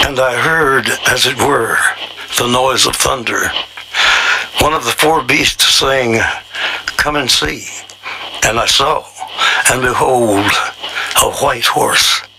And I heard, as it were, the noise of thunder. One of the four beasts saying, "Come and see." And I saw, and behold, a white horse.